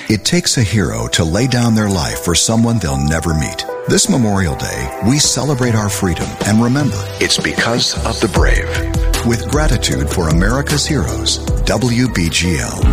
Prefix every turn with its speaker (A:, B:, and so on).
A: It takes a hero to lay down their life for someone they'll never meet. This Memorial Day, we celebrate our freedom and remember, it's because of the brave. With gratitude for America's heroes, WBGL.